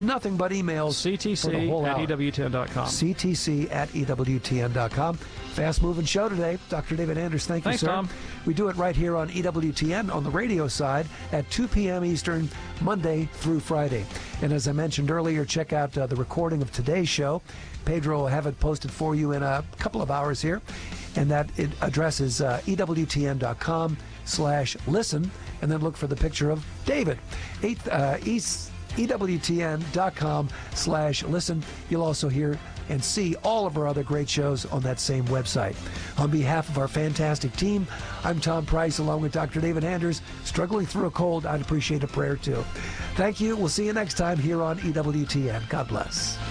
Nothing but emails for the whole hour. CTC@EWTN.com. CTC@EWTN.com. Fast-moving show today. Dr. David Anders, thank you, Thanks, sir. Tom. We do it right here on EWTN on the radio side at 2 p.m. Eastern, Monday through Friday. And as I mentioned earlier, check out the recording of today's show. Pedro will have it posted for you in a couple of hours here. And that address is EWTN.com/listen. And then look for the picture of David. EWTN.com/listen. You'll also hear and see all of our other great shows on that same website. On behalf of our fantastic team, I'm Tom Price along with Dr. David Anders. Struggling through a cold, I'd appreciate a prayer too. Thank you. We'll see you next time here on EWTN. God bless.